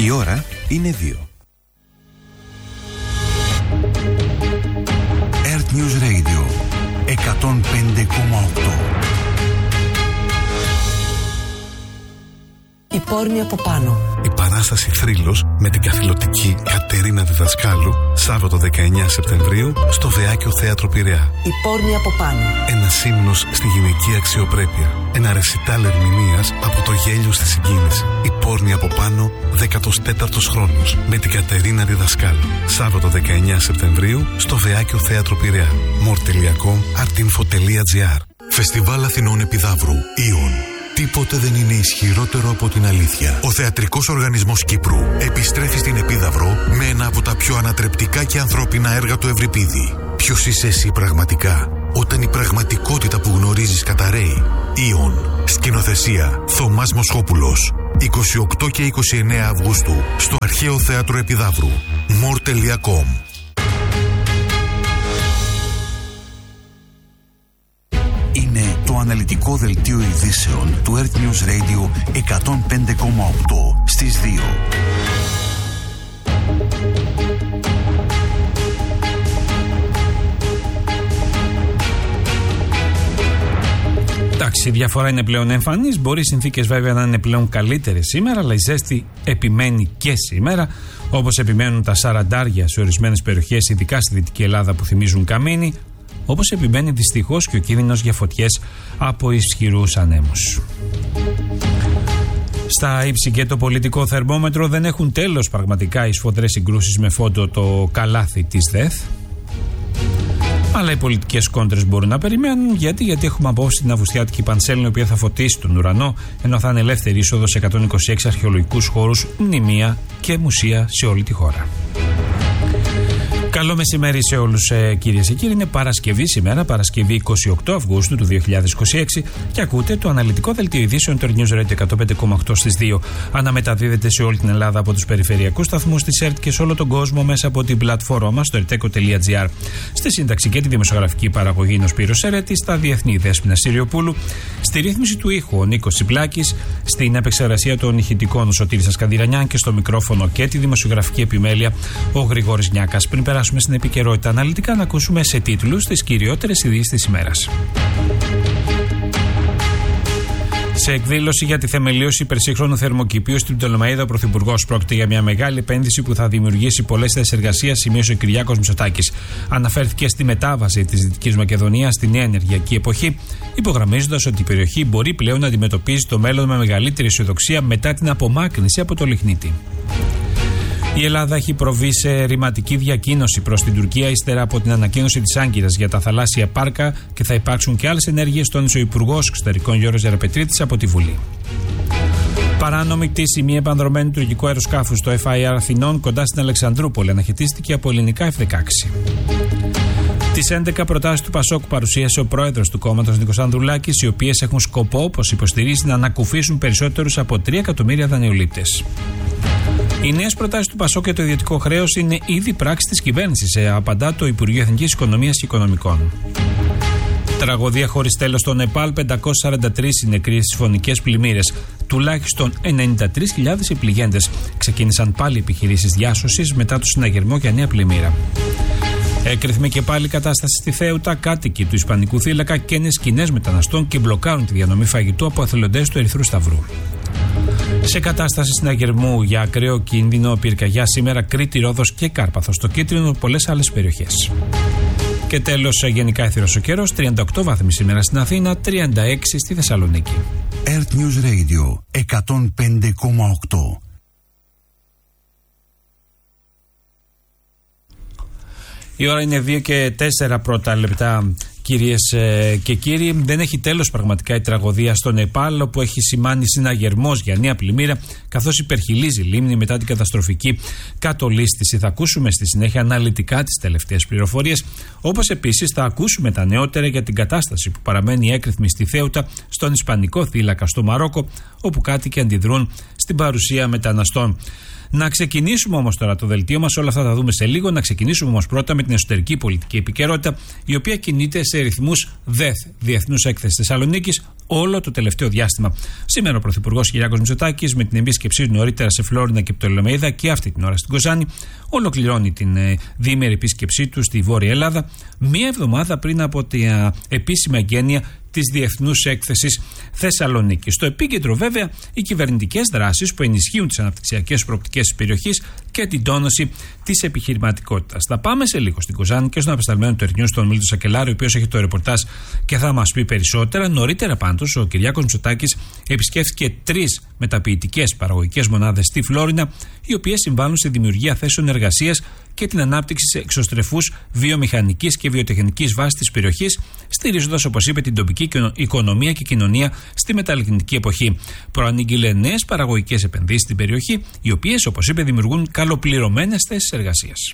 Η ώρα είναι 2. Earth News Radio 105,8. Η πόρνη από πάνω. Η παράσταση Θρύλος με την καθηλωτική Κατερίνα Διδασκάλου, Σάββατο 19 Σεπτεμβρίου στο Βεάκιο Θέατρο Πειραιά. Η πόρνη από πάνω. Ένας ύμνος στη γυναική αξιοπρέπεια. Ένα ρεσιτάλ ερμηνείας από το γέλιο στη συγκίνηση. Η πόρνη από πάνω, 14ος χρόνος με την Κατερίνα Διδασκάλου. Σάββατο 19 Σεπτεμβρίου στο Βεάκιο Θέατρο Πειραιά. More.com, artinfo.gr. Φεστιβάλ Αθηνών Επιδαύρου, Ιον. Τίποτε δεν είναι ισχυρότερο από την αλήθεια. Ο Θεατρικός Οργανισμός Κύπρου επιστρέφει στην Επίδαυρο με ένα από τα πιο ανατρεπτικά και ανθρώπινα έργα του Ευρυπίδη. Ποιος είσαι εσύ πραγματικά, όταν η πραγματικότητα που γνωρίζεις καταραίει? Ιον. Σκηνοθεσία Θωμάς Μοσχόπουλος. 28 και 29 Αυγούστου στο Αρχαίο Θέατρο Επιδαύρου. More.com. Είναι το αναλυτικό δελτίο ειδήσεων του Earth News Radio 105,8 στις 2. Εντάξει, η διαφορά είναι πλέον εμφανής. Μπορεί οι συνθήκες βέβαια να είναι πλέον καλύτερες σήμερα, αλλά η ζέστη επιμένει και σήμερα. Όπως επιμένουν τα σαραντάρια σε ορισμένες περιοχές, ειδικά στη Δυτική Ελλάδα που θυμίζουν καμίνι. Όπως επιμένει δυστυχώς και ο κίνδυνος για φωτιές από ισχυρούς ανέμους. Στα ύψη και το πολιτικό θερμόμετρο δεν έχουν τέλος πραγματικά οι σφοδρές συγκρούσεις με φόντο το καλάθι της ΔΕΘ. Αλλά οι πολιτικές κόντρες μπορούν να περιμένουν. Γιατί έχουμε απόψε την Αυγουστιάτικη Πανσέλινο, η οποία θα φωτίσει τον ουρανό, ενώ θα είναι ελεύθερη είσοδο σε 126 αρχαιολογικούς χώρους, μνημεία και μουσεία σε όλη τη χώρα. Καλό μεσημέρι σε όλους, κυρίες και κύριοι. Είναι Παρασκευή σήμερα, Παρασκευή 28 Αυγούστου του 2026, και ακούτε το αναλυτικό δελτίο ειδήσεων του News Radio 105,8 στις 2. Αναμεταδίδεται σε όλη την Ελλάδα από τους περιφερειακούς σταθμούς της ΕΡΤ και σε όλο τον κόσμο μέσα από την πλατφόρμα μας στο erteco.gr. Στη σύνταξη και τη δημοσιογραφική παραγωγή είναι ο Σπύρος Ερέτης, στα διεθνή Δέσποινα Συριοπούλου, στη ρύθμιση του ήχου ο Νίκος Τσιπλάκης, στην επεξεργασία των ηχητικών ο Σωτήρης Ασκανδυρανιάν και στο μικρόφωνο και τη δημοσιογραφική επιμέλεια ο Γρηγόρης Νιάκας. Πριν περάσουμε στην επικαιρότητα αναλυτικά, να ακούσουμε σε τίτλους τις κυριότερες ειδήσεις της ημέρας. Σε εκδήλωση για τη θεμελίωση υπερσύγχρονου θερμοκηπίου στην Πτολεμαΐδα, ο Πρωθυπουργός: πρόκειται για μια μεγάλη επένδυση που θα δημιουργήσει πολλές θέσεις εργασίας, σημείωσε ο Κυριάκος Μητσοτάκης. Αναφέρθηκε στη μετάβαση της Δυτικής Μακεδονίας στη νέα ενεργειακή εποχή, υπογραμμίζοντας ότι η περιοχή μπορεί πλέον να αντιμετωπίζει το μέλλον με μεγαλύτερη αισιοδοξία μετά την απομάκρυνση από το λιχνίτη. Η Ελλάδα έχει προβεί σε ρηματική διακοίνωση προς την Τουρκία ύστερα από την ανακοίνωση της Άγκυρας για τα θαλάσσια πάρκα, και θα υπάρξουν και άλλες ενέργειες, τόνισε ο Υπουργός Εξωτερικών Γιώργος Γεραπετρίτης από τη Βουλή. Παράνομη κτήση μη επανδρομένου τουρκικού αεροσκάφου στο FIR Αθηνών κοντά στην Αλεξανδρούπολη αναχαιτίστηκε από ελληνικά F-16. Τις 11 προτάσεις του Πασόκ παρουσίασε ο πρόεδρος του κόμματος Νίκος Ανδρουλάκης, οι οποίες έχουν σκοπό, όπως υποστηρίζει, να ανακουφίσουν περισσότερους από 3 εκατομμύρια δανειολήπτες. Οι νέες προτάσεις του Πασόκ για το ιδιωτικό χρέος είναι ήδη πράξη της κυβέρνησης, απαντά το Υπουργείο Εθνικής Οικονομίας και Οικονομικών. Τραγωδία χωρίς τέλος στο Νεπάλ, 543 νεκροί στις φωνικές πλημμύρες. Τουλάχιστον 93.000 οι πληγέντες. Ξεκίνησαν πάλι επιχειρήσεις διάσωσης μετά το συναγερμό για νέα πλημμύρα. Έκρηθμε και πάλι κατάσταση στη Θέουτα. Κάτοικοι του Ισπανικού θύλακα καίνε σκηνές μεταναστών και μπλοκάρουν τη διανομή φαγητού από εθελοντές του Ερυθρού Σταυρού. Σε κατάσταση συναγερμού για ακραίο κίνδυνο, πυρκαγιά σήμερα Κρήτη, Ρόδος και Κάρπαθος, στο κίτρινο, πολλές άλλες περιοχές. Και τέλος, γενικά αιθηρός ο καιρός, 38 βάθμοι σήμερα στην Αθήνα, 36 στη Θεσσαλονίκη. Earth News Radio 105,8. Η ώρα είναι 2 και 4 πρώτα λεπτά, κυρίες και κύριοι. Δεν έχει τέλος πραγματικά η τραγωδία στο Νεπάλ, όπου έχει σημάνει συναγερμός για νέα πλημμύρα, καθώς υπερχειλίζει λίμνη μετά την καταστροφική κατολίσθηση. Θα ακούσουμε στη συνέχεια αναλυτικά τις τελευταίες πληροφορίες, όπως επίσης θα ακούσουμε τα νεότερα για την κατάσταση που παραμένει έκρηθμη στη Θέουτα, στον Ισπανικό θύλακα στο Μαρόκο, όπου κάτοικοι αντιδρούν στην παρουσία μεταναστών. Να ξεκινήσουμε όμως τώρα το δελτίο μας, όλα αυτά θα δούμε σε λίγο. Να ξεκινήσουμε όμως πρώτα με την εσωτερική πολιτική επικαιρότητα, η οποία κινείται σε ρυθμούς ΔΕΘ, Διεθνούς Έκθεσης Θεσσαλονίκης, όλο το τελευταίο διάστημα. Σήμερα ο Πρωθυπουργός Κυριάκος Μητσοτάκης, με την επίσκεψή του νωρίτερα σε Φλόρινα και Πτολεμαΐδα και αυτή την ώρα στην Κοζάνη, ολοκληρώνει την διήμερη επίσκεψή του στη Βόρεια Ελλάδα, μία εβδομάδα πριν από την επίσημη εγγένεια της Διεθνούς Έκθεσης Θεσσαλονίκης. Στο επίκεντρο, βέβαια, οι κυβερνητικές δράσεις που ενισχύουν τις αναπτυξιακές προοπτικές της περιοχής και την τόνωση της επιχειρηματικότητας. Θα πάμε σε λίγο στην Κοζάνη και στον απεσταλμένο του Ερνιού, τον Μίλτο Σακελάρη, ο οποίος έχει το ρεπορτάζ και θα μας πει περισσότερα. Νωρίτερα πάντως, ο Κυριάκος Μητσοτάκης επισκέφθηκε 3 μεταποιητικές παραγωγικές μονάδες στη Φλόρινα, οι οποίες συμβάλλουν στη δημιουργία θέσεων εργασίας και την ανάπτυξη εξωστρεφούς βιομηχανικής και βιοτεχνικής βάσης της περιοχής, στηρίζοντας, όπως είπε, την τοπική οικονομία και κοινωνία στη μεταλλεκτική εποχή. Προανήγγειλε νέες παραγωγικές επενδύσεις στην περιοχή, οι οποίες, όπως είπε, δημιουργούν καλοπληρωμένες θέσεις εργασίας.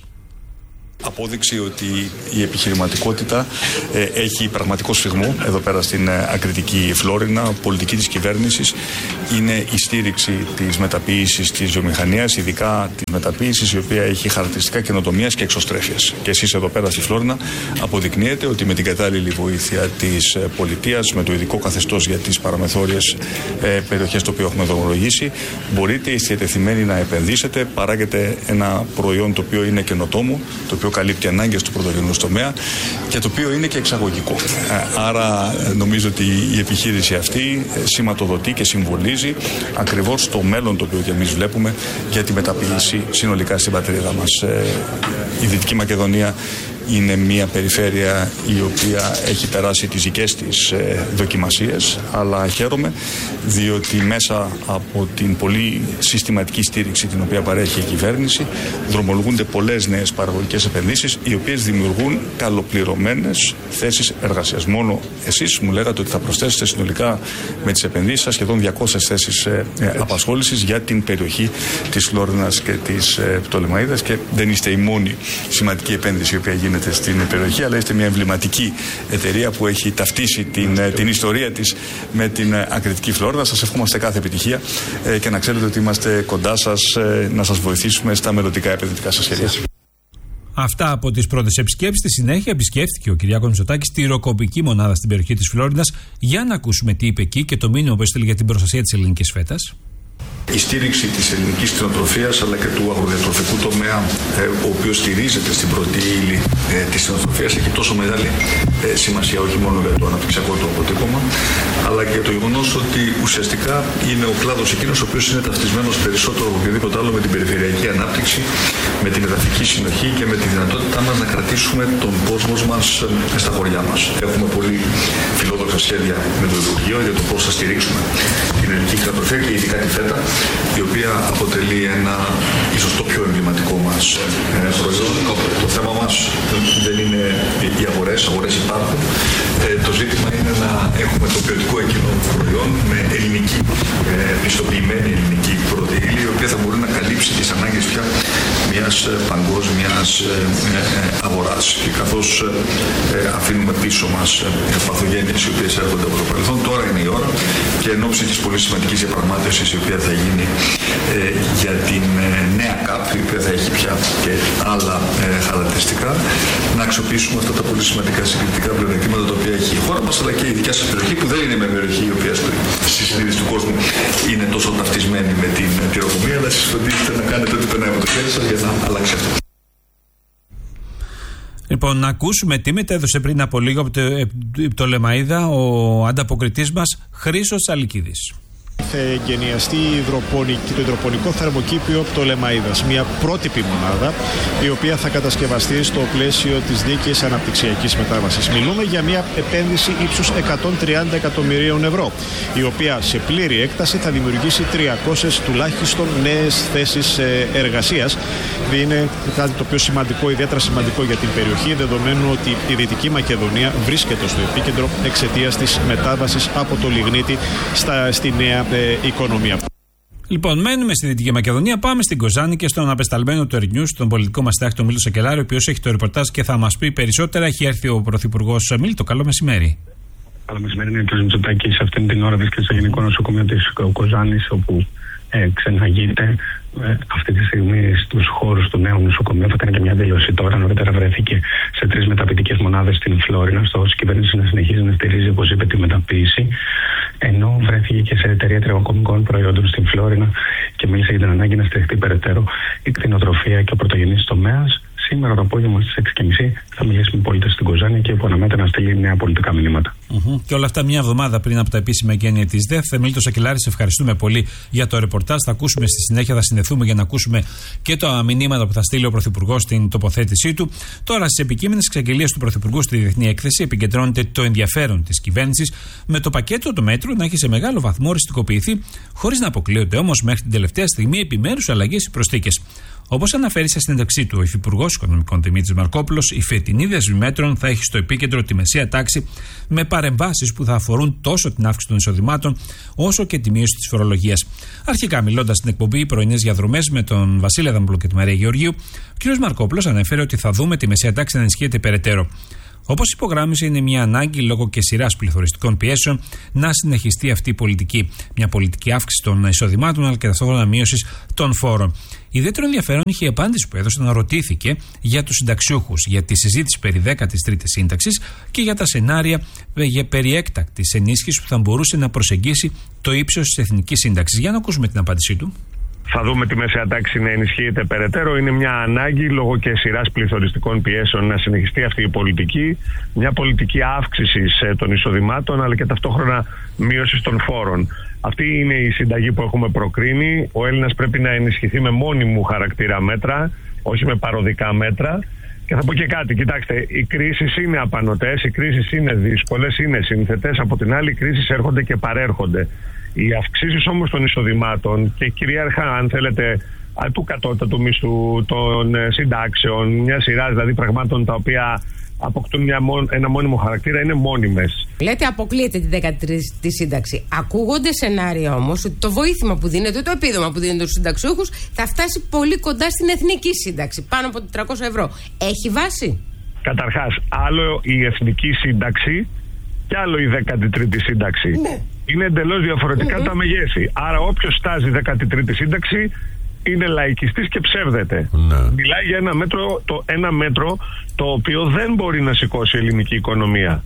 Απόδειξη ότι η επιχειρηματικότητα έχει πραγματικό σφιγμό εδώ πέρα στην ακριτική Φλόρινα. Πολιτική της κυβέρνησης είναι η στήριξη της μεταποίησης της βιομηχανίας, ειδικά της μεταποίησης η οποία έχει χαρακτηριστικά καινοτομίας και εξωστρέφειας. Και εσείς εδώ πέρα στη Φλόρινα αποδεικνύετε ότι με την κατάλληλη βοήθεια της πολιτείας, με το ειδικό καθεστώς για τις παραμεθόριες περιοχές το οποίο έχουμε δρομολογήσει, μπορείτε διατεθειμένοι να επενδύσετε. Παράγετε ένα προϊόν το οποίο είναι καινοτόμο, το οποίο καλύπτει ανάγκες του πρωτογενούς τομέα και το οποίο είναι και εξαγωγικό. Άρα νομίζω ότι η επιχείρηση αυτή σηματοδοτεί και συμβολίζει ακριβώς το μέλλον το οποίο και εμείς βλέπουμε για τη μεταποίηση συνολικά στην πατρίδα μας. Η Δυτική Μακεδονία είναι μια περιφέρεια η οποία έχει περάσει τις δικές της δοκιμασίες, αλλά χαίρομαι διότι μέσα από την πολύ συστηματική στήριξη την οποία παρέχει η κυβέρνηση δρομολογούνται πολλές νέες παραγωγικές επενδύσεις οι οποίες δημιουργούν καλοπληρωμένες θέσεις εργασίας. Μόνο εσείς μου λέγατε ότι θα προσθέσετε συνολικά με τις επενδύσεις σας σχεδόν 200 θέσεις απασχόλησης για την περιοχή της Φλόρινας και της Πτολεμαΐδας, και δεν είστε η μόνη σημαντική επένδυση η οποία γίνεται στην περιοχή, αλλά είστε μια εμβληματική εταιρεία που έχει ταυτίσει την ιστορία της με την ακριτική Φλόρινα. Σας ευχόμαστε κάθε επιτυχία και να ξέρετε ότι είμαστε κοντά σας να σας βοηθήσουμε στα μελλοντικά επενδυτικά σας σχέδια. Αυτά από τις πρώτες επισκέψεις. Στη συνέχεια επισκέφθηκε ο Κυριάκος Μητσοτάκης τη ροκοπική μονάδα στην περιοχή της Φλόρινας, για να ακούσουμε τι είπε εκεί και το μήνυμα που έστειλε για την προστασία της ελληνικής φέτας. Η στήριξη της ελληνικής κτηνοτροφίας αλλά και του αγροδιατροφικού τομέα, ο οποίος στηρίζεται στην πρώτη ύλη της κτηνοτροφίας, έχει τόσο μεγάλη σημασία όχι μόνο για το αναπτυξιακό του αποτύπωμα, αλλά και το γεγονός ότι ουσιαστικά είναι ο κλάδος εκείνος ο οποίος είναι ταυτισμένος περισσότερο από οποιοδήποτε άλλο με την περιφερειακή ανάπτυξη, με την εδαφική συνοχή και με τη δυνατότητά μας να κρατήσουμε τον κόσμο μας στα χωριά μας. Έχουμε πολύ φιλόδοξα σχέδια με το Υπουργείο για το πώς θα στηρίξουμε την ελληνική κτηνοτροφία και ειδικά τη φέτα, η οποία αποτελεί ένα ίσως το πιο εμβληματικό μας προϊόν. Το θέμα μας δεν είναι οι αγορές υπάρχουν. Το ζήτημα είναι να έχουμε το ποιοτικό εκείνο προϊόν με ελληνική, πιστοποιημένη ελληνική πρώτη ύλη, η οποία θα μπορεί να καλύψει τις ανάγκες πια μιας παγκόσμιας αγοράς. Και καθώς αφήνουμε πίσω μας παθογένειες οι οποίες έρχονται από το παρελθόν, τώρα είναι η ώρα και εν ώψη της πολύ σημαντικής διαπραγμάτευσης η οποία θα γίνει για την νέα ΚΑΠ, η οποία θα έχει πια και άλλα χαρακτηριστικά, να αξιοποιήσουμε αυτά τα πολύ σημαντικά συγκριτικά πλεονεκτήματα τα οποία έχει η χώρα μας, αλλά και η δικιά σας περιοχή, που δεν είναι μια περιοχή η οποία στη συνείδηση του κόσμου είναι τόσο ταυτισμένη με την πυροκομεία, αλλά εσείς φροντίζετε να κάνετε ό,τι περνάει από το χέρι σας για να αλλάξει αυτό. Λοιπόν, να ακούσουμε τι μετέδωσε πριν από λίγο από την Πτολεμαΐδα ο ανταποκριτής μας Χρήστος Αλικίδης. Θα εγκαινιαστεί το υδροπονικό θερμοκήπιο Πτολεμαΐδας, μια πρότυπη μονάδα η οποία θα κατασκευαστεί στο πλαίσιο της δίκαιης αναπτυξιακής μετάβασης. Μιλούμε για μια επένδυση ύψους 130 εκατομμυρίων ευρώ, η οποία σε πλήρη έκταση θα δημιουργήσει 300 τουλάχιστον νέες θέσεις εργασίας. Είναι κάτι το οποίο σημαντικό, ιδιαίτερα σημαντικό για την περιοχή, δεδομένου ότι η Δυτική Μακεδονία βρίσκεται στο επίκεντρο εξαιτίας της μετάβασης από το λιγνίτη στη νέα οικονομία. Λοιπόν, μένουμε στη Δυτική Μακεδονία, πάμε στην Κοζάνη και στον απεσταλμένο του Ερνιούς, τον πολιτικό μας συντάκτη, τον Μίλτο Σακελάρη, ο οποίος έχει το ρεπορτάζ και θα μας πει περισσότερα. Έχει έρθει ο Πρωθυπουργός. Μίλτο, καλό μεσημέρι. Καλό μεσημέρι, είναι ο κ. Μητσοτάκης. Αυτήν την ώρα βρίσκεται στο Γενικό Νοσοκομείο της Κοζάνης, όπου ξεναγείται αυτή τη στιγμή στους χώρους του νέου νοσοκομείου. Θα κάνει και μια δήλωση τώρα. Νωρίτερα βρέθηκε σε 3 μεταποιητικές μονάδες στην Φλόρινα. Ωστόσο, η κυβέρνηση να συνεχίζει να στηρίζει, όπως είπε, τη μεταποίηση. Ενώ βρέθηκε και σε εταιρεία τριγωνικών προϊόντων στην Φλόρινα και μίλησε για την ανάγκη να στηριχτεί περαιτέρω η κτηνοτροφία και ο πρωτογενής τομέας. Σήμερα το απόγευμα στις 6.30 θα μιλήσει με πολίτες στην Κοζάνη και αναμένεται να στείλει νέα πολιτικά μηνύματα. Και όλα αυτά μια εβδομάδα πριν από τα επίσημα εγγένεια της ΔΕΘ. Θεμελίτο Σακελάρη, σε ευχαριστούμε πολύ για το ρεπορτάζ. Θα ακούσουμε στη συνέχεια, θα συνδεθούμε για να ακούσουμε και τα μηνύματα που θα στείλει ο Πρωθυπουργός στην τοποθέτησή του. Τώρα, στις επικείμενες εξαγγελίες του Πρωθυπουργού στη Διεθνή Έκθεση, επικεντρώνεται το ενδιαφέρον της κυβέρνησης με το πακέτο του μέτρου να έχει σε μεγάλο βαθμό οριστικοποιηθεί, χωρίς να αποκλείονται όμως μέχρι την τελευταία στιγμή επιμέρους αλλαγές ή προσθήκες. Όπως αναφέρει σε συνέντευξή του ο Υφυπουργός Οικονομικών Δημήτρης Μαρκόπουλος, η φετινή δέσμη μέτρων θα έχει στο επίκεντρο τη μεσαία τάξη με παρεμβάσεις που θα αφορούν τόσο την αύξηση των εισοδημάτων όσο και τη μείωση της φορολογίας. Αρχικά, μιλώντας στην εκπομπή Πρωινές Διαδρομές με τον Βασίλη Αδαμόπουλο και τη Μαρία Γεωργίου, ο κ. Μαρκόπουλος ανέφερε ότι θα δούμε τη μεσαία τάξη να ενισχύεται περαιτέρω. Όπως υπογράμμισε, είναι μια ανάγκη λόγω και σειράς πληθωριστικών πιέσεων να συνεχιστεί αυτή η πολιτική. Μια πολιτική αύξηση των εισοδημάτων αλλά και ταυτόχρονα μείωση των φόρων. Ιδιαίτερο ενδιαφέρον είχε η απάντηση που έδωσε να ρωτήθηκε για τους συνταξιούχους, για τη συζήτηση περί 13ης σύνταξης και για τα σενάρια περί έκτακτης ενίσχυσης που θα μπορούσε να προσεγγίσει το ύψος της εθνικής σύνταξης. Για να ακούσουμε την απάντησή του. Θα δούμε τη μεσαία τάξη να ενισχύεται περαιτέρω. Είναι μια ανάγκη λόγω και σειράς πληθωριστικών πιέσεων να συνεχιστεί αυτή η πολιτική. Μια πολιτική αύξησης των εισοδημάτων αλλά και ταυτόχρονα μείωσης των φόρων. Αυτή είναι η συνταγή που έχουμε προκρίνει. Ο Έλληνας πρέπει να ενισχυθεί με μόνιμου χαρακτήρα μέτρα, όχι με παροδικά μέτρα. Και θα πω και κάτι, κοιτάξτε, οι κρίσεις είναι απανωτές, οι κρίσεις είναι δύσκολες, είναι σύνθετες. Από την άλλη, οι κρίσεις έρχονται και παρέρχονται. Οι αυξήσεις όμως των εισοδημάτων και κυρίαρχα, αν θέλετε, του κατώτατου μισθού, των συντάξεων, μια σειρά δηλαδή πραγμάτων τα οποία αποκτούν ένα μόνιμο χαρακτήρα, είναι μόνιμες. Λέτε αποκλείεται τη 13η σύνταξη. Ακούγονται σενάρια όμως ότι το βοήθημα που δίνεται, το επίδομα που δίνεται στους συνταξιούχους θα φτάσει πολύ κοντά στην εθνική σύνταξη, πάνω από 400 ευρώ. Έχει βάση? Καταρχάς, άλλο η εθνική σύνταξη και άλλο η 13η σύνταξη. Ναι. Είναι εντελώς διαφορετικά τα μεγέθη. Άρα όποιος στάζει 13η σύνταξη είναι λαϊκιστής και ψεύδεται. Ναι. Μιλάει για ένα μέτρο το οποίο δεν μπορεί να σηκώσει η ελληνική οικονομία.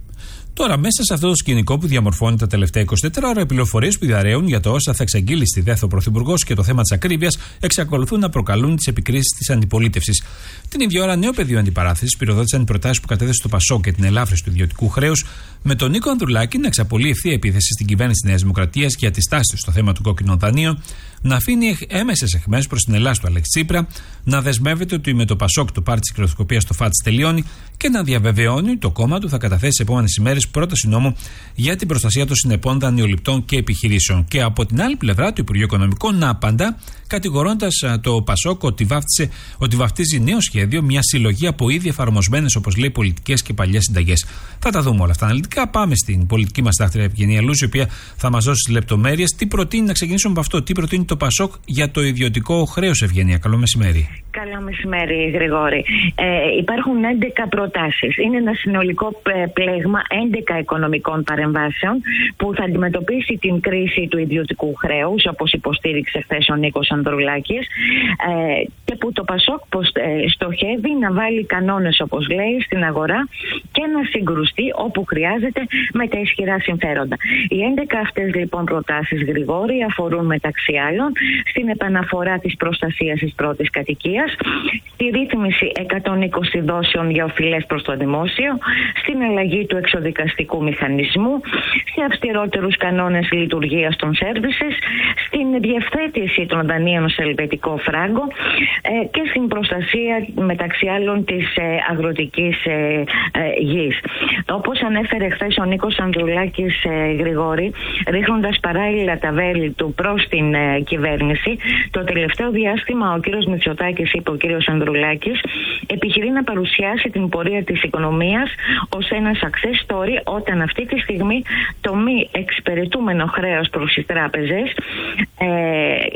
Τώρα, μέσα σε αυτό το σκηνικό που διαμορφώνει τα τελευταία 24 ώρα, οι πληροφορίες που διαρρέουν για το όσα θα εξαγγείλει στη ΔΕΘ ο Πρωθυπουργός και το θέμα της ακρίβειας εξακολουθούν να προκαλούν τις επικρίσεις της αντιπολίτευσης. Την ίδια ώρα, νέο πεδίο αντιπαράθεσης πυροδότησαν οι προτάσεις που κατέθεσε το ΠΑΣΟΚ και την ελάφρυνση του ιδιωτικού χρέους, με τον Νίκο Ανδρουλάκη να εξαπολύει ευθεία επίθεση στην κυβέρνηση της Νέας Δημοκρατίας για τη στάση του στο θέμα του κόκκινων δανείων, να αφήνει έμεσες αιχμές προς την Ελλάδα του Αλέξη Τσίπρα, να δεσμεύεται ότι με το ΠΑΣΟΚ το πάρτι της κερδοσκοπίας στο ΦΑΤΣ τελειώνει και να διαβεβαιώνει ότι το κόμμα του θα καταθέσει σε επόμενες ημέρες πρόταση νόμου για την προστασία των συνεπών δανειοληπτών και επιχειρήσεων. Και από την άλλη πλευρά, το Υπουργείο Οικονομικών να απαντά, κατηγορώντας το ΠΑΣΟΚ ότι βαφτίζει νέο σχέδιο μια συλλογή από ήδη εφαρμοσμένες, όπως λέει, πολιτικές και παλιές συνταγές. Θα τα δούμε όλα αυτά αναλυτικά. Πάμε στην πολιτική μας τάχτρια Ευγενία Λούση, η οποία θα μας δώσει τις λεπτομέρειες. Τι προτείνει, να ξεκινήσουμε από αυτό, τι προτείνει το ΠΑΣΟΚ για το ιδιωτικό χρέος, Ευγενία? Καλό μεσημέρι. Καλό μεσημέρι, Γρηγόρη. Υπάρχουν 11 προτάσεις. Είναι ένα συνολικό πλέγμα 11 οικονομικών παρεμβάσεων που θα αντιμετωπίσει την κρίση του ιδιωτικού χρέους, όπως υποστήριξε χθες ο Νίκος Ανδρουλάκης, και που το ΠΑΣΟΚ στοχεύει να βάλει κανόνες, όπως λέει, στην αγορά και να συγκρουστεί όπου χρειάζεται με τα ισχυρά συμφέροντα. Οι 11 αυτές λοιπόν προτάσεις, Γρηγόρη, αφορούν μεταξύ άλλων στην επαναφορά της προστασίας της πρώτης κατοικίας, στη ρύθμιση 120 δόσεων για οφειλές προς το δημόσιο, στην αλλαγή του εξοδικαστικού μηχανισμού, σε αυστηρότερους κανόνες λειτουργίας των services, στην διευθέτηση των δανείων σε ελβετικό φράγκο και στην προστασία μεταξύ άλλων της αγροτικής γης. Όπως ανέφερε χθες ο Νίκος Ανδρουλάκης, Γρηγόρη, ρίχνοντας παράλληλα τα βέλη του προς την κυβέρνηση, το τελευταίο διάστημα ο κύριος Μητσοτάκης, είπε ο κύριος Ανδρουλάκης, επιχειρεί να παρουσιάσει την πορεία της οικονομίας ως ένα success story, όταν αυτή τη στιγμή το μη εξυπηρετούμενο χρέος προς τις τράπεζες ή τα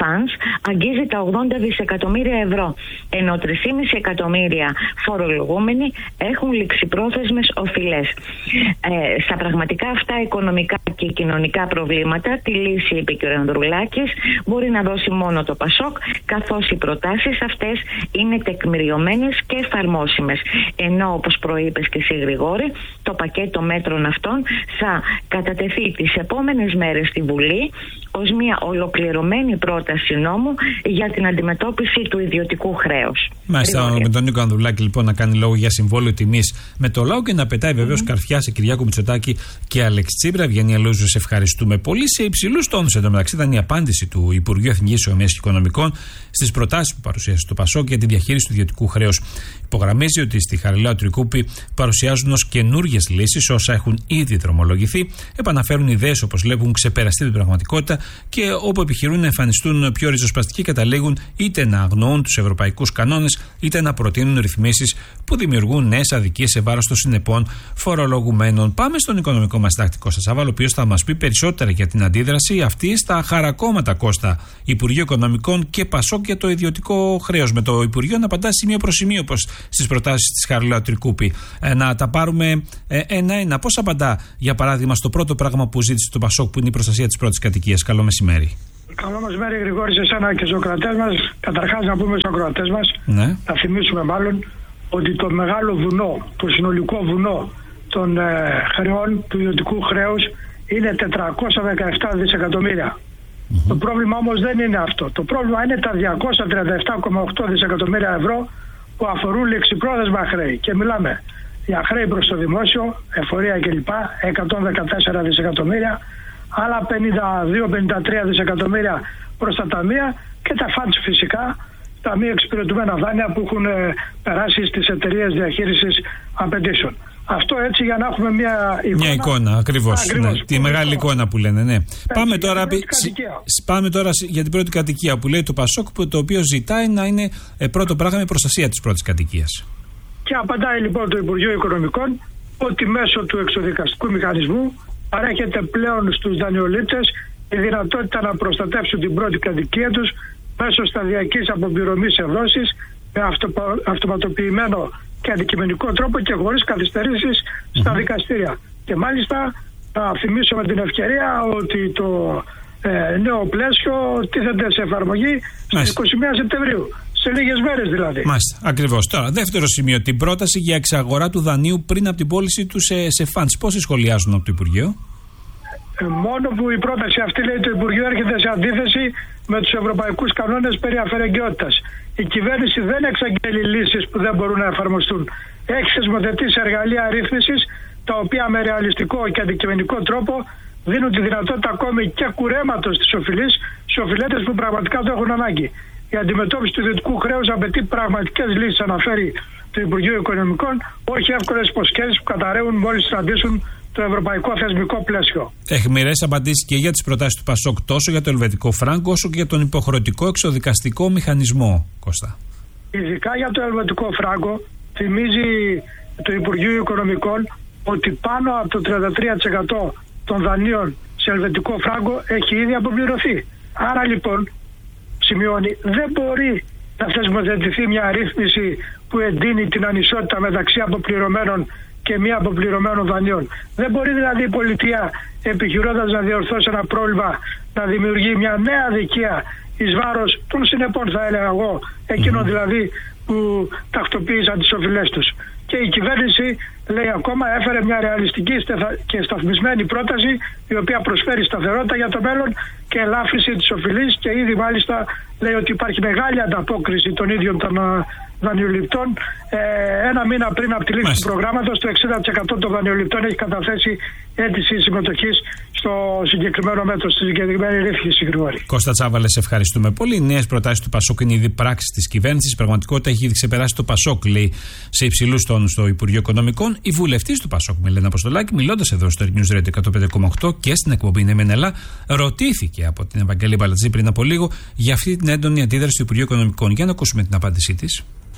funds αγγίζει τα 80 δισεκατομμύρια ευρώ, ενώ 3,5 εκατομμύρια φορολογούμενοι έχουν ληξιπρόθεσμες οφειλές. Στα πραγματικά αυτά οικονομικά και κοινωνικά προβλήματα, τη λύση, είπε και ο Ανδρουλάκης, μπορεί να δώσει μόνο το ΠΑΣΟΚ, καθώς οι προτάσεις αυτές είναι τεκμηριωμένες και εφαρμόσιμες. Ενώ, όπως προείπες και εσύ, Γρηγόρη, το πακέτο μέτρων αυτών θα κατατεθεί τις επόμενες μέρες στη Βουλή ως μια ολοκληρωμένη πρόταση νόμου για την αντιμετώπιση του ιδιωτικού χρέους. Μάλιστα, με τον Νίκο Ανδρουλάκη λοιπόν να κάνει λόγο για συμβόλαιο τιμής με το λαό και να πετάει βεβαίως καρφιά σε Κυριάκο Μητσοτάκη και Αλέξη Τσίπρα. Ευγενία Λούζου, σε ευχαριστούμε πολύ. Σε υψηλούς τόνους εντωμεταξύ ήταν η απάντηση του Υπουργείου Εθνικής Οικονομίας και Οικονομικών στις προτάσεις που παρουσίασε το ΠΑΣΟΚ για τη διαχείριση του ιδιωτικού χρέους. Υπογραμμίζει ότι στη Χαριλάου Τρικούπη παρουσιάζουν ως καινούργιες λύσεις όσα έχουν ήδη δρομολογηθεί, επαναφέρουν ιδέες όπως λέγουν ξεπεραστεί την πραγματικότητα και όπου επιχειρούν να εμφανιστούν πιο ριζοσπαστικοί καταλήγουν είτε να αγνοούν τους ευρωπαϊκούς κανόνες είτε να προτείνουν ρυθμίσεις που δημιουργούν νέες αδικίες σε βάρος των συνεπών φορολογουμένων. Πάμε στον οικονομικό μας συντάκτη Κώστα Τσάβαλο, ο οποίος θα μας πει περισσότερα για την αντίδραση αυτή στα χαρακόμματα, Κώστα, Υπουργείο Οικονομικών και ΠΑΣΟΚ για το ιδιωτικό χρέος. Με το Υπουργείο να απαντά σημείο προς σημείο, όπως στις προτάσεις της Χαριλάου Τρικούπη. Να τα πάρουμε ένα-ένα. Πώς απαντά, για παράδειγμα, στο πρώτο πράγμα που ζήτησε το ΠΑΣΟΚ, που είναι η προστασία της πρώτης κατοικίας? Καλό μεσημέρι. Καλό μεσημέρι, Γρηγόρη, σε εσένα και στους ακροατές μας. Καταρχάς, να πούμε στους ακροατές μας, να θυμίσουμε μάλλον ότι το μεγάλο βουνό, το συνολικό βουνό των χρεών, του ιδιωτικού χρέους, είναι 417 δισεκατομμύρια. Το πρόβλημα όμως δεν είναι αυτό. Το πρόβλημα είναι τα 237,8 δισεκατομμύρια ευρώ που αφορούν ληξιπρόθεσμα χρέη. Και μιλάμε για χρέη προς το δημόσιο, εφορία κλπ. 114 δισεκατομμύρια, άλλα 52-53 δισεκατομμύρια προς τα ταμεία και τα φαντς φυσικά, τα μη εξυπηρετούμενα δάνεια που έχουν περάσει στις εταιρείες διαχείρισης απαιτήσεων. Αυτό έτσι για να έχουμε μια εικόνα. Μια εικόνα, ακριβώς. Ναι, τη μεγάλη εικόνα που λένε, ναι. Πάμε τώρα για την πρώτη κατοικία που λέει το ΠΑΣΟΚ, το οποίο ζητάει να είναι πρώτο πράγμα η προστασία της πρώτης κατοικίας. Και απαντάει λοιπόν το Υπουργείο Οικονομικών ότι μέσω του εξοδικαστικού μηχανισμού παρέχεται πλέον στους δανειολήπτες η δυνατότητα να προστατεύσουν την πρώτη κατοικία τους μέσω σταδιακής αποπληρωμής ευρώσης με αυτοματοποιημένο και αντικειμενικό τρόπο και χωρίς καθυστερήσεις στα δικαστήρια. Και μάλιστα θα θυμίσω με την ευκαιρία ότι το νέο πλαίσιο τίθεται σε εφαρμογή στις 21 Σεπτεμβρίου. Σε λίγες μέρες δηλαδή. Μάλιστα, ακριβώς. Τώρα, δεύτερο σημείο, την πρόταση για εξαγορά του δανείου πριν από την πώληση του σε φαντς. Πόσοι σχολιάζουν από το Υπουργείο? Μόνο που η πρόταση αυτή, λέει το Υπουργείο, έρχεται σε αντίθεση με τους ευρωπαϊκούς κανόνες περί αφαιρεγγιότητας. Η κυβέρνηση δεν εξαγγέλει λύσεις που δεν μπορούν να εφαρμοστούν. Έχει θεσμοθετήσει εργαλεία ρύθμισης, τα οποία με ρεαλιστικό και αντικειμενικό τρόπο δίνουν τη δυνατότητα ακόμη και κουρέματος της οφειλής σε οφειλέτες που πραγματικά το έχουν ανάγκη. Η αντιμετώπιση του ιδιωτικού χρέους απαιτεί πραγματικές λύσεις, αναφέρει το Υπουργείο Οικονομικών, όχι εύκολες υποσχέσεις που καταρρεύουν μόλις συναντήσουν το ευρωπαϊκό θεσμικό πλαίσιο. Αιχμηρές απαντήσεις και για τις προτάσεις του ΠΑΣΟΚ, τόσο για το ελβετικό φράγκο όσο και για τον υποχρεωτικό εξοδικαστικό μηχανισμό, Κώστα. Ειδικά για το ελβετικό φράγκο, θυμίζει το Υπουργείο Οικονομικών ότι πάνω από το 33% των δανείων σε ελβετικό φράγκο έχει ήδη αποπληρωθεί. Άρα λοιπόν, σημειώνει, δεν μπορεί να θεσμοθετηθεί μια ρύθμιση που εντείνει την ανισότητα μεταξύ αποπληρωμένων και μη αποπληρωμένων δανείων. Δεν μπορεί δηλαδή η πολιτεία, επιχειρώντας να διορθώσει ένα πρόβλημα, να δημιουργεί μια νέα αδικία εις βάρος των συνεπών, θα έλεγα εγώ, εκείνων δηλαδή που τακτοποίησαν τις οφειλές τους. Και η κυβέρνηση, λέει ακόμα, έφερε μια ρεαλιστική και σταθμισμένη πρόταση, η οποία προσφέρει σταθερότητα για το μέλλον και ελάφρυνση της οφειλής, και ήδη μάλιστα λέει ότι υπάρχει μεγάλη ανταπόκριση των ίδιων των δανειοληπτών. Ένα μήνα πριν από τη λήξη του προγράμματος, το 60% των δανειοληπτών έχει καταθέσει αίτηση συμμετοχής στο συγκεκριμένο μέτρο, στη συγκεκριμένη ρύθμιση. Κώστα Τσάβαλε, σε ευχαριστούμε πολύ. Οι νέες προτάσεις του ΠΑΣΟΚ είναι ήδη πράξεις της κυβέρνησης. Η πραγματικότητα έχει ήδη ξεπεράσει το ΠΑΣΟΚ, λέει σε υψηλούς τόνους στο Υπουργείο Οικονομικών. Η βουλευτής του ΠΑΣΟΚ, Μελένα Αποστολάκη, μιλώντας εδώ στο News Radio 105,8 και στην εκπομπή Ναι Μεν Ελά, ρωτήθηκε από την Ευαγγελία Μπαλατζή πριν από λίγο για αυτή την έντονη αντίδραση του Υπουργείου Οικονομικών. Για να ακούσουμε την απάντησή της.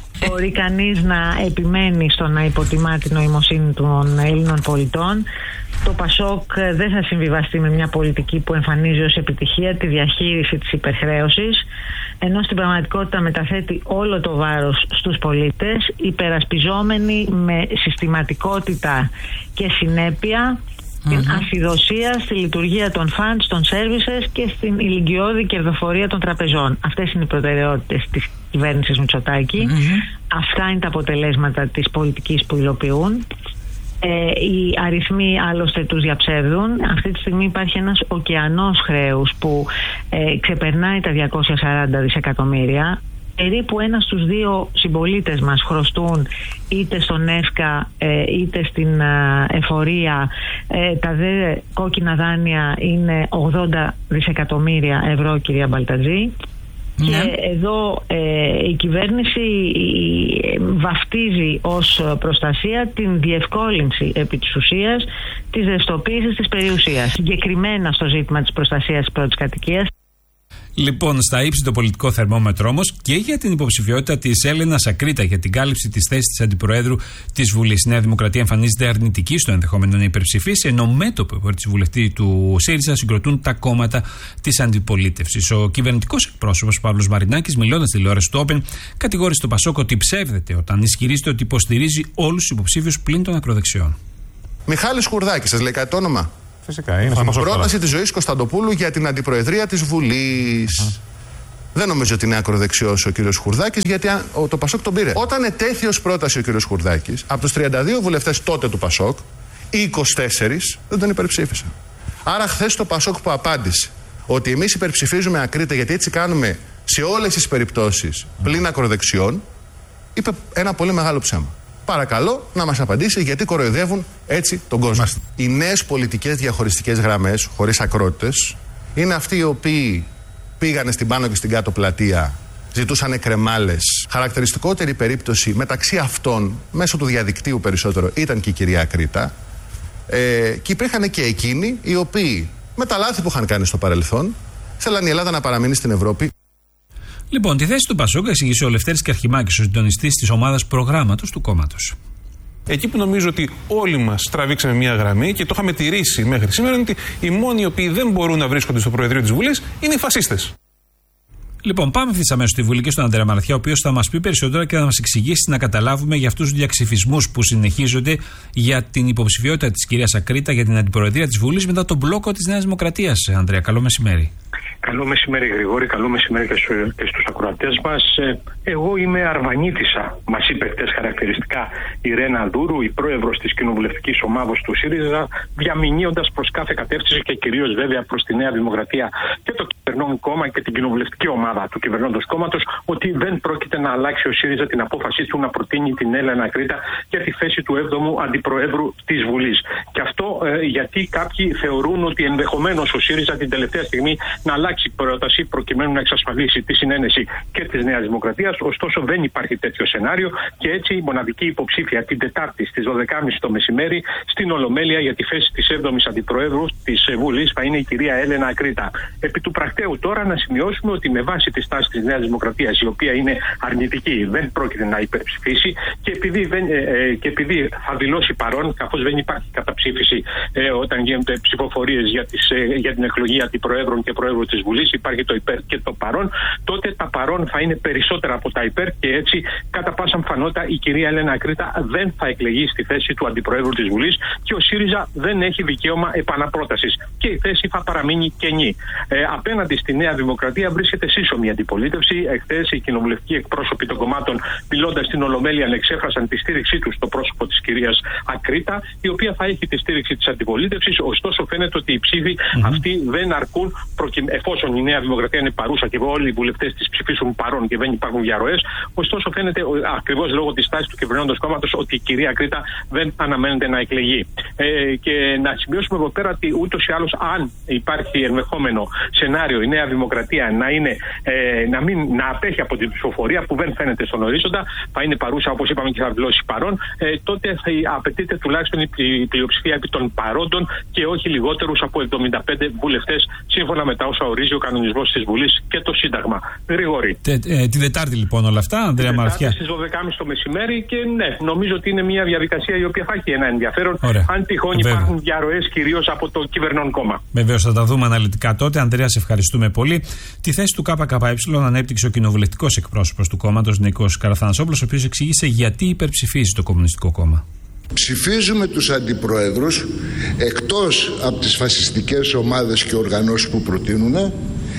Μπορεί κανείς να επιμένει στο να υποτιμά την νοημοσύνη των Έλληνων πολιτών. Το ΠΑΣΟΚ δεν θα συμβιβαστεί με μια πολιτική που εμφανίζει ως επιτυχία τη διαχείριση της υπερχρέωσης, ενώ στην πραγματικότητα μεταθέτει όλο το βάρος στους πολίτες, υπερασπιζόμενοι με συστηματικότητα και συνέπεια την ασυδοσία στη λειτουργία των funds, των services και στην ηλικιώδη κερδοφορία των τραπεζών. Αυτές είναι οι προτεραιότητες της κυβέρνησης Μητσοτάκη. Αυτά είναι τα αποτελέσματα της πολιτικής που υλοποιούν. Οι αριθμοί άλλωστε τους διαψεύδουν. Αυτή τη στιγμή υπάρχει ένας ωκεανός χρέους που ξεπερνάει τα 240 δισεκατομμύρια. Περίπου 1 στους 2 συμπολίτες μας χρωστούν είτε στον ΕΦΚΑ είτε στην εφορία. Τα δε κόκκινα δάνεια είναι 80 δισεκατομμύρια ευρώ, κυρία Μπαλτατζή. Και εδώ η κυβέρνηση βαφτίζει ως προστασία την διευκόλυνση επί της ουσίας της ρευστοποίησης της περιουσίας, συγκεκριμένα στο ζήτημα της προστασίας της πρώτης κατοικίας. Λοιπόν, στα ύψη το πολιτικό θερμόμετρο όμως και για την υποψηφιότητα της Έλενας Ακρίτα για την κάλυψη της θέσης της Αντιπροέδρου της Βουλής. Η Νέα Δημοκρατία εμφανίζεται αρνητική στο ενδεχόμενο να υπερψηφίσει, ενώ μέτωπο υπέρ της βουλευτή του ΣΥΡΙΖΑ συγκροτούν τα κόμματα της αντιπολίτευσης. Ο κυβερνητικός εκπρόσωπος Παύλος Μαρινάκης, μιλώντας στη τηλεόραση του Open, κατηγόρησε τον Πασόκ ότι ψεύδεται όταν ισχυρίζεται ότι υποστηρίζει όλους τους υποψήφιους πλην των ακροδεξιών. Μιχάλης Χουρδάκης, σας λέει κάτι το όνομα? Φυσικά, είναι πρόταση της Ζωής Κωνσταντοπούλου για την αντιπροεδρία της Βουλής. Δεν νομίζω ότι είναι ακροδεξιός ο κύριος Χουρδάκης, γιατί το Πασόκ τον πήρε. Όταν ετέθη ως πρόταση ο κύριος Χουρδάκης, από τους 32 βουλευτές τότε του Πασόκ, οι 24 δεν τον υπερψήφισαν. Άρα χθες το Πασόκ που απάντησε ότι εμείς υπερψηφίζουμε Ακρίτα γιατί έτσι κάνουμε σε όλες τις περιπτώσεις πλην ακροδεξιών, είπε ένα πολύ μεγάλο ψέμα. Παρακαλώ να μας απαντήσει γιατί κοροϊδεύουν έτσι τον κόσμο. Οι νέες πολιτικές διαχωριστικές γραμμές, χωρίς ακρότητες, είναι αυτοί οι οποίοι πήγανε στην πάνω και στην κάτω πλατεία, ζητούσαν κρεμάλες. Χαρακτηριστικότερη περίπτωση μεταξύ αυτών, μέσω του διαδικτύου περισσότερο, ήταν και η κυρία Ακρίτα. Και υπήρχαν και εκείνοι οι οποίοι, με τα λάθη που είχαν κάνει στο παρελθόν, θέλαν η Ελλάδα να παραμείνει στην Ευρώπη. Λοιπόν, τη θέση του Πασόκ εξηγήσε ο Λευτέρης Καρχημάκης, ο συντονιστής της ομάδας προγράμματος του κόμματος. Εκεί που νομίζω ότι όλοι μας τραβήξαμε μία γραμμή και το είχαμε τηρήσει μέχρι σήμερα, είναι ότι οι μόνοι οι οποίοι δεν μπορούν να βρίσκονται στο Προεδρείο της Βουλής είναι οι φασίστες. Λοιπόν, πάμε ευθύς αμέσως στη Βουλή και στον Αντρέα Μαραθιά, ο οποίος θα μας πει περισσότερα και θα μας εξηγήσει να καταλάβουμε για αυτούς τους διαξυφισμούς που συνεχίζονται για την υποψηφιότητα της κυρίας Ακρίτα για την αντιπροεδρία της Βουλής μετά τον μπλόκο της Νέας Δημοκρατίας. Αντρέα, καλό μεσημέρι. Καλό μεσημέρι, Γρηγόρη. Καλό μεσημέρι και στους ακροατές μας. Εγώ είμαι Αρβανίτισσα, μας είπε χτες χαρακτηριστικά η Ρένα Δούρου, η πρόεδρος της κοινοβουλευτικής ομάδας του ΣΥΡΙΖΑ, διαμηνύοντας προς κάθε κατεύθυνση και κυρίως βέβαια προς τη Νέα Δημοκρατία και το κυβερνών κόμμα και την κοινοβουλευτική ομάδα του κυβερνώντος κόμματος, ότι δεν πρόκειται να αλλάξει ο ΣΥΡΙΖΑ την απόφασή του να προτείνει την Έλενα Ακρίτα για τη θέση του 7ου Αντιπροέδρου της Βουλής. Και αυτό γιατί κάποιοι θεωρούν ότι ενδεχομένως ο ΣΥΡΙΖΑ την τελευταία στιγμή να αλλάξει πρόταση προκειμένου να εξασφαλίσει τη συνένεση και της Νέας Δημοκρατίας. Ωστόσο, δεν υπάρχει τέτοιο σενάριο και έτσι η μοναδική υποψήφια την Τετάρτη στις 12.30 το μεσημέρι στην Ολομέλεια για τη θέση της 7ης Αντιπροέδρου της Βουλής θα είναι η κυρία Έλενα Ακρίτα. Επί του πρακτέου τώρα να σημειώσουμε ότι με βάση τη στάση της Νέας Δημοκρατίας, η οποία είναι αρνητική, δεν πρόκειται να υπερψηφίσει και επειδή θα δηλώσει παρόν, καθώς δεν υπάρχει καταψήφιση όταν γίνονται ψηφοφορίες για την εκλογή Αντιπροέδρων και Προέδρου της Βουλής, υπάρχει το υπέρ και το παρόν, τότε τα παρόν θα είναι περισσότερα από τα υπέρ και έτσι κατά πάσα πιθανότητα η κυρία Έλενα Ακρίτα δεν θα εκλεγεί στη θέση του Αντιπροέδρου της Βουλής και ο ΣΥΡΙΖΑ δεν έχει δικαίωμα επαναπρότασης και η θέση θα παραμείνει κενή. Απέναντι στη Νέα Δημοκρατία βρίσκεται σύσσωμη αντιπολίτευση. Εχθές οι κοινοβουλευτικοί εκπρόσωποι των κομμάτων, μιλώντας στην Ολομέλεια, εξέφρασαν τη στήριξή τους στο πρόσωπο της κυρίας Ακρίτα, η οποία θα έχει τη στήριξη της αντιπολίτευσης. Ωστόσο, φαίνεται ότι οι ψήφοι αυτοί δεν αρκούν εφόσον η Νέα Δημοκρατία είναι παρούσα και όλοι οι βουλευτές της ψηφίσουν παρόν και δεν υπάρχουν διαρροές. Ωστόσο, φαίνεται ακριβώς λόγω της τάσης του κυβερνώντος κόμματος ότι η κυρία Ακρίτα δεν αναμένεται να εκλεγεί. Και να σημειώσουμε εδώ πέρα ότι ούτως ή άλλως, αν υπάρχει ενδεχόμενο σενάριο σενάριο η Νέα Δημοκρατία να απέχει από την ψηφοφορία που δεν φαίνεται στον ορίζοντα, θα είναι παρούσα, όπως είπαμε, και θα δηλώσει παρόν, τότε θα απαιτείται τουλάχιστον η πλειοψηφία επί των παρόντων και όχι λιγότερους από 75 βουλευτές, σύμφωνα με τα όσα ορίζει ο κανονισμός της Βουλής και το Σύνταγμα. Γρηγόρη. Την Δετάρτη λοιπόν όλα αυτά, Ανδρέα Μαραθιά. Στις 12.30 το μεσημέρι και ναι, νομίζω ότι είναι μια διαδικασία η οποία θα έχει ένα ενδιαφέρον. Ωραία. Αν τυχόν υπάρχουν διαρροές κυρίως από το κυβερνών κόμμα. Βεβαίως θα τα δούμε αναλυτικά τότε. Ανδρέα, σε ευχαριστούμε πολύ. Τη θέση του ΚΚΕ ανέπτυξε ο κοινοβουλευτικός εκπρόσωπος του κόμματος, Νίκος Καραθανασόπουλος, ο οποίος εξήγησε γιατί υπερψηφίζει το Κομμουνιστικό Κόμμα. Ψηφίζουμε τους αντιπροέδρους εκτός από τις φασιστικές ομάδες και οργανώσεις που προτείνουν.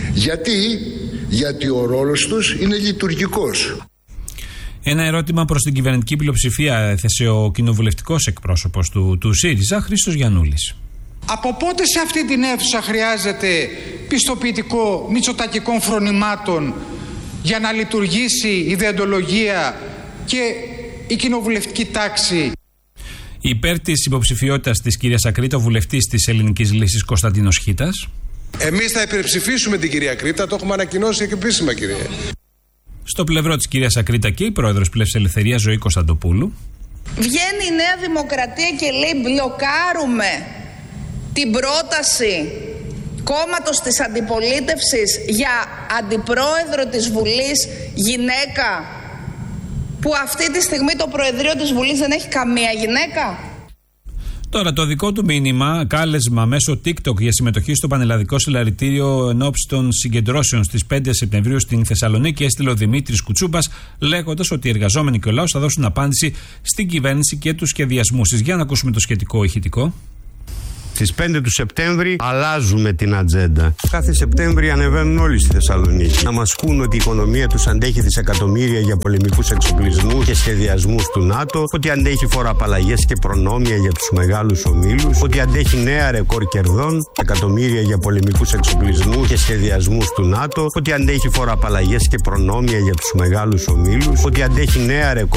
Γιατί ο ρόλος τους είναι λειτουργικός. Ένα ερώτημα προς την κυβερνητική πλειοψηφία έθεσε ο κοινοβουλευτικός εκπρόσωπος του ΣΥΡΙΖΑ, Χρήστος Γιαννούλης. Από πότε σε αυτή την αίθουσα χρειάζεται πιστοποιητικό μητσοτακικών φρονημάτων για να λειτουργήσει η δεοντολογία και η κοινοβουλευτική τάξη? Υπέρ της υποψηφιότητας της κυρίας Ακρίτα, ο βουλευτής της Ελληνικής Λύσης Κωνσταντίνος Χίτας. Εμείς θα υπερψηφίσουμε την κυρία Ακρίτα, το έχουμε ανακοινώσει και επίσημα, κυρία. Στο πλευρό της κυρίας Ακρίτα και η πρόεδρος Πλεύσης Ελευθερίας, Ζωή Κωνσταντοπούλου. Βγαίνει η Νέα Δημοκρατία και λέει μπλοκάρουμε την πρόταση κόμματος της αντιπολίτευσης για αντιπρόεδρο της Βουλής γυναίκα, που αυτή τη στιγμή το Προεδρείο της Βουλής δεν έχει καμία γυναίκα. Τώρα το δικό του μήνυμα, κάλεσμα μέσω TikTok για συμμετοχή στο Πανελλαδικό Συλλαλητήριο ενόψει των συγκεντρώσεων στις 5 Σεπτεμβρίου στην Θεσσαλονίκη, έστειλε ο Δημήτρης Κουτσούμπας, λέγοντας ότι οι εργαζόμενοι και ο λαός θα δώσουν απάντηση στην κυβέρνηση και τους σχεδιασμούς της. Για να ακούσουμε το σχετικό ηχητικό. Στις 5 του Σεπτέμβρη αλλάζουμε την ατζέντα. Κάθε Σεπτέμβρη ανεβαίνουν όλοι στη Θεσσαλονίκη να μας πούν ότι η οικονομία τους αντέχει δισεκατομμύρια για πολεμικούς εξοπλισμούς και σχεδιασμούς του ΝΑΤΟ, ότι αντέχει φοροαπαλλαγές και προνόμια για τους μεγάλους ομίλους, ότι αντέχει νέα ρεκόρ κερδών, εκατομμύρια για πολεμικούς εξοπλισμούς και σχεδιασμούς του ΝΑΤΟ, ότι αντέχει φοροαπαλλαγές και προνόμια για τους μεγάλους ομίλους, ότι αντέχει νέα ρεκόρ